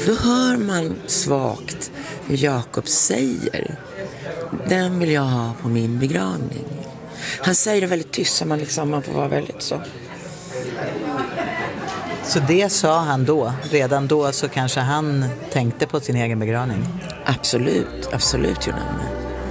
Då hör man svagt hur Jakob säger: den vill jag ha på min begravning. Han säger det väldigt tyst, så man får vara väldigt så. Så det sa han då? Redan då så kanske han tänkte på sin egen begravning? Absolut gjorde han.